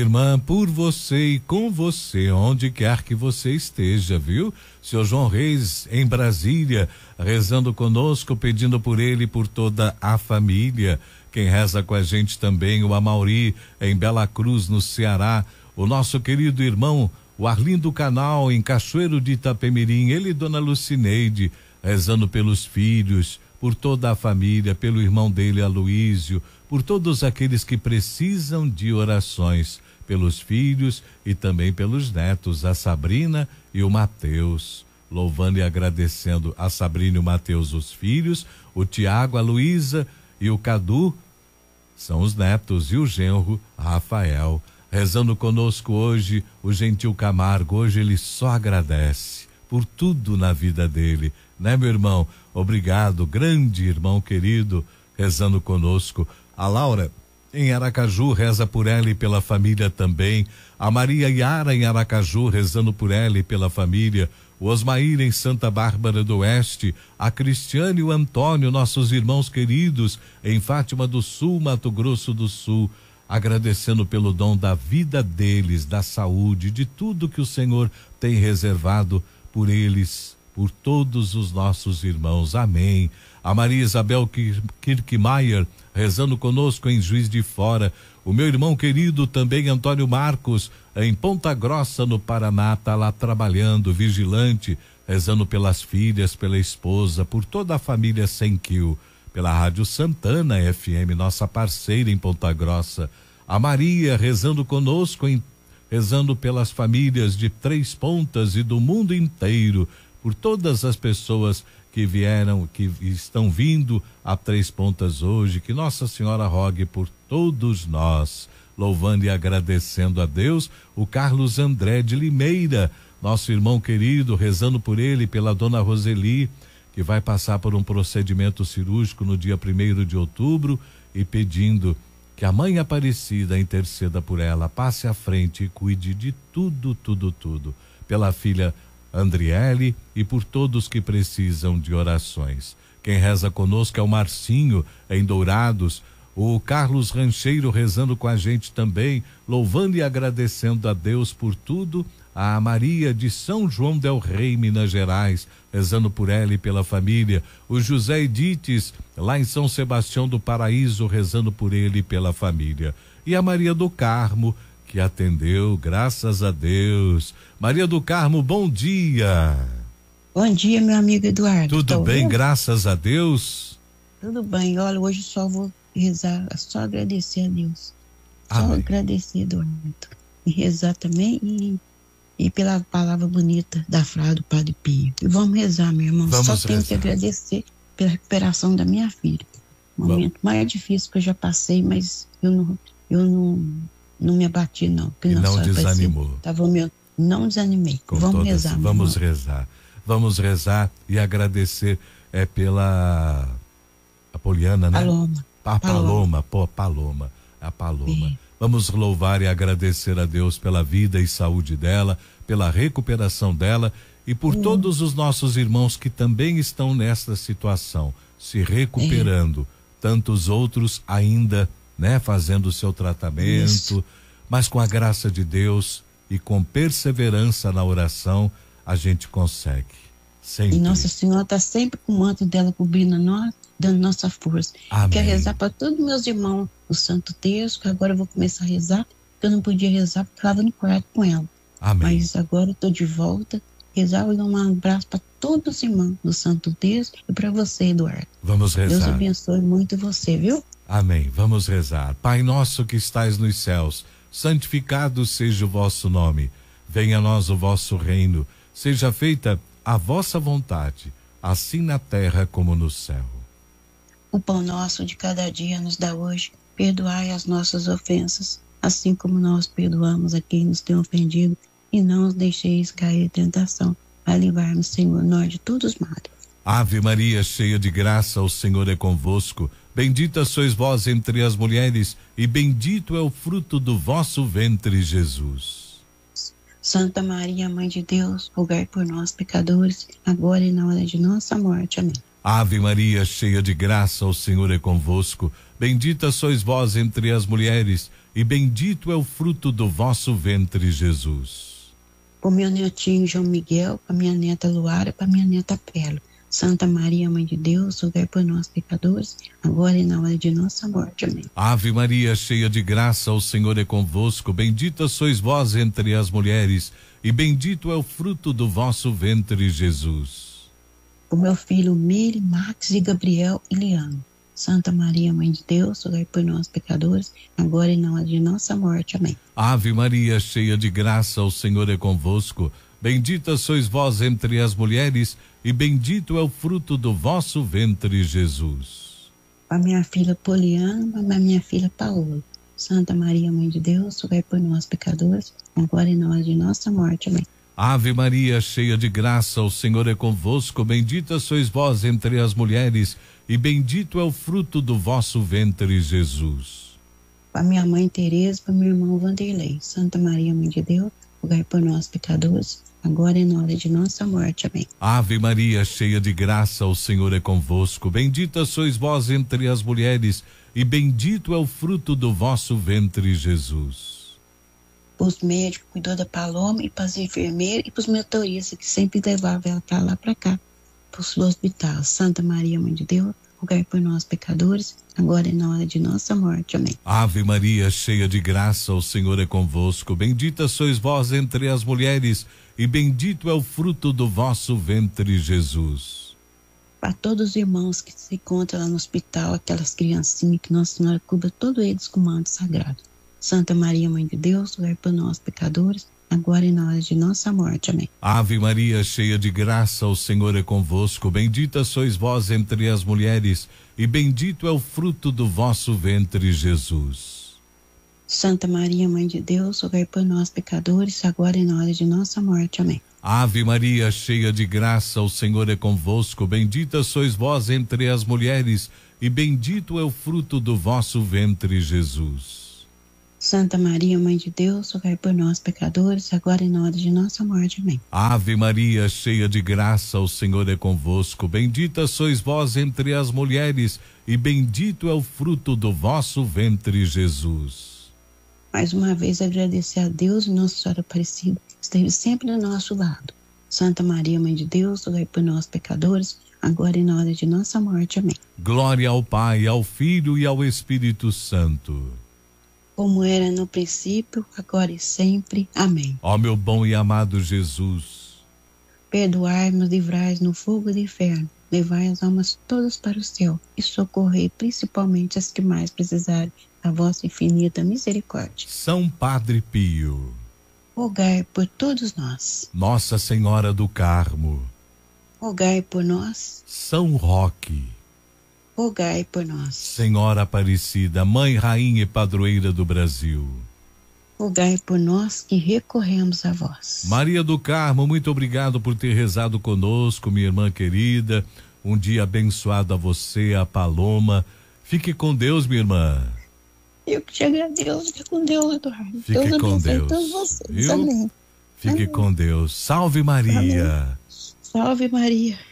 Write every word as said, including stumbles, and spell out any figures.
Irmã, por você e com você, onde quer que você esteja, viu? Seu João Reis, em Brasília, rezando conosco, pedindo por ele e por toda a família. Quem reza com a gente também, o Amauri, em Bela Cruz, no Ceará. O nosso querido irmão, o Arlindo Canal, em Cachoeiro de Itapemirim. Ele e Dona Lucineide, rezando pelos filhos, por toda a família, pelo irmão dele, Aloísio, por todos aqueles que precisam de orações, pelos filhos e também pelos netos, a Sabrina e o Mateus, louvando e agradecendo a Sabrina e o Mateus, os filhos, o Tiago, a Luísa e o Cadu, são os netos, e o genro, Rafael. Rezando conosco hoje, o Gentil Camargo, hoje ele só agradece por tudo na vida dele, né, meu irmão? Obrigado, grande irmão querido, rezando conosco. A Laura, em Aracaju, reza por ela e pela família também. A Maria Yara, em Aracaju, rezando por ela e pela família. O Osmair, em Santa Bárbara do Oeste. A Cristiane e o Antônio, nossos irmãos queridos, em Fátima do Sul, Mato Grosso do Sul. Agradecendo pelo dom da vida deles, da saúde, de tudo que o Senhor tem reservado por eles, por todos os nossos irmãos. Amém. A Maria Isabel Kirkmaier, rezando conosco em Juiz de Fora. O meu irmão querido também, Antônio Marcos, em Ponta Grossa, no Paraná, tá lá trabalhando, vigilante, rezando pelas filhas, pela esposa, por toda a família Senquil, pela Rádio Santana F M, nossa parceira em Ponta Grossa. A Maria, rezando conosco, em, rezando pelas famílias de Três Pontas e do mundo inteiro, por todas as pessoas que vieram, que estão vindo a Três Pontas hoje, que Nossa Senhora rogue por todos nós, louvando e agradecendo a Deus. O Carlos André de Limeira, nosso irmão querido, rezando por ele, pela dona Roseli, que vai passar por um procedimento cirúrgico no dia primeiro de outubro, e pedindo que a Mãe Aparecida interceda por ela, passe à frente e cuide de tudo, tudo, tudo, pela filha Andriele e por todos que precisam de orações. Quem reza conosco é o Marcinho, em Dourados. O Carlos Rancheiro rezando com a gente também, louvando e agradecendo a Deus por tudo. A Maria de São João del Rei, Minas Gerais, rezando por ela e pela família. O José Edites, lá em São Sebastião do Paraíso, rezando por ele e pela família. E a Maria do Carmo, que atendeu, graças a Deus. Maria do Carmo, bom dia. Bom dia, meu amigo Eduardo. Tudo tá bem, ouvindo? Graças a Deus. Tudo bem, olha, hoje só vou rezar, só agradecer a Deus. Só Amém. agradecer, Eduardo. E rezar também e, e pela palavra bonita da frase do Padre Pio. E vamos rezar, meu irmão. Vamos só rezar. tenho que agradecer pela recuperação da minha filha. O momento Vamos. mais difícil que eu já passei, mas eu não, eu não, não me abati, não. E não desanimou. Tava meu, não desanimei. Com vamos todas, rezar, meu Vamos irmão. rezar. Vamos rezar e agradecer é pela a Poliana, né? Paloma. A Paloma, pô, Paloma, a Paloma. É. Vamos louvar e agradecer a Deus pela vida e saúde dela, pela recuperação dela e por Hum. todos os nossos irmãos que também estão nesta situação, se recuperando. É. Tantos outros ainda, né, fazendo o seu tratamento, Isso. mas com a graça de Deus e com perseverança na oração, a gente consegue. Sempre. E Nossa Senhora está sempre com o manto dela cobrindo nós, dando nossa força. Amém. Quero rezar para todos meus irmãos do Santo Terço, que agora eu vou começar a rezar, porque eu não podia rezar porque estava no quarto com ela. Amém. Mas agora eu estou de volta. Rezar e dar um abraço para todos os irmãos do Santo Terço e para você, Eduardo. Vamos rezar. Deus abençoe muito você, viu? Amém. Vamos rezar. Pai nosso que estais nos céus, santificado seja o vosso nome. Venha a nós o vosso reino. Seja feita a vossa vontade, assim na terra como no céu. O pão nosso de cada dia nos dá hoje. Perdoai as nossas ofensas, assim como nós perdoamos a quem nos tem ofendido. E não os deixeis cair em tentação, a livrar-nos, Senhor, nós de todos os males. Ave Maria, cheia de graça, o Senhor é convosco. Bendita sois vós entre as mulheres, e bendito é o fruto do vosso ventre, Jesus. Santa Maria, Mãe de Deus, rogai por nós, pecadores, agora e na hora de nossa morte. Amém. Ave Maria, cheia de graça, o Senhor é convosco. bendita sois vós entre as mulheres, e bendito é o fruto do vosso ventre, Jesus. Por meu netinho João Miguel, para minha neta Luara, para minha neta Pérola. Santa Maria, Mãe de Deus, rogai por nós pecadores, agora e na hora de nossa morte. Amém. Ave Maria, cheia de graça, o Senhor é convosco, bendita sois vós entre as mulheres, e bendito é o fruto do vosso ventre, Jesus. Por meu filho Miri, Max e Gabriel e Liano. Santa Maria, Mãe de Deus, rogai por nós pecadores, agora e na hora de nossa morte. Amém. Ave Maria, cheia de graça, o Senhor é convosco, bendita sois vós entre as mulheres, e bendito é o fruto do vosso ventre, Jesus. Para minha filha Poliana, para minha filha Paola. Santa Maria, Mãe de Deus, rogai por nós pecadores, agora e na hora de nossa morte. Amém. Ave Maria, cheia de graça, o Senhor é convosco, bendita sois vós entre as mulheres, e bendito é o fruto do vosso ventre, Jesus. Para minha mãe Tereza, para meu irmão Vanderlei. Santa Maria, Mãe de Deus, rogai por nós pecadores, agora e na hora de nossa morte. Amém. Ave Maria, cheia de graça, o Senhor é convosco, bendita sois vós entre as mulheres, e bendito é o fruto do vosso ventre, Jesus. Para os médicos, cuidou da Paloma, e para as enfermeiras, e para os motoristas, que sempre levavam ela para lá, para cá, para o hospital. Santa Maria, Mãe de Deus, rogai por nós pecadores, agora e na hora de nossa morte. Amém. Ave Maria, cheia de graça, o Senhor é convosco, bendita sois vós entre as mulheres, e bendito é o fruto do vosso ventre, Jesus. Para todos os irmãos que se encontram lá no hospital, aquelas criancinhas, que Nossa Senhora cubra todos eles com o manto sagrado. Santa Maria, Mãe de Deus, rogai por nós pecadores, agora e na hora de nossa morte. Amém. Ave Maria, cheia de graça, o Senhor é convosco, bendita sois vós entre as mulheres, e bendito é o fruto do vosso ventre, Jesus. Santa Maria, Mãe de Deus, rogai por nós pecadores, agora e na hora de nossa morte. Amém. Ave Maria, cheia de graça, o Senhor é convosco, bendita sois vós entre as mulheres, e bendito é o fruto do vosso ventre, Jesus. Santa Maria, Mãe de Deus, rogai por nós pecadores, agora e na hora de nossa morte. Amém. Ave Maria, cheia de graça, o Senhor é convosco, bendita sois vós entre as mulheres, e bendito é o fruto do vosso ventre, Jesus. Mais uma vez agradecer a Deus e Nossa Senhora Aparecida, que esteve sempre do nosso lado. Santa Maria, Mãe de Deus, rogai por nós pecadores, agora e na hora de nossa morte. Amém. Glória ao Pai, ao Filho e ao Espírito Santo. Como era no princípio, agora e sempre. Amém. Ó meu bom e amado Jesus, perdoai-nos, livrai-nos no fogo do inferno, levai as almas todas para o céu e socorrei principalmente as que mais precisarem da vossa infinita misericórdia. São Padre Pio, rogai por todos nós. Nossa Senhora do Carmo, rogai por nós. São Roque, rogai por nós. Senhora Aparecida, Mãe, Rainha e Padroeira do Brasil, rogai por nós que recorremos a vós. Maria do Carmo, muito obrigado por ter rezado conosco, minha irmã querida. Um dia abençoado a você, a Paloma. Fique com Deus, minha irmã. Eu que te agradeço. Fique com Deus, Eduardo. Fique Deus com Deus. Todos vocês. Viu? Amém. Fique Amém. com Deus. Salve Maria. Amém. Salve Maria.